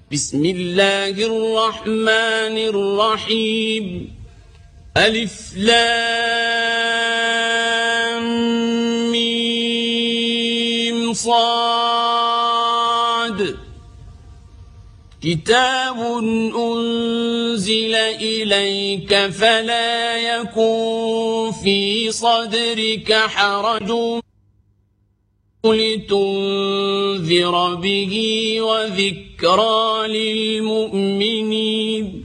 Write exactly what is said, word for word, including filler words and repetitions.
بسم الله الرحمن الرحيم ألف لام ميم صاد كتاب أنزل إليك فلا يكن في صدرك حرج لتنذر به وذكرى للمؤمنين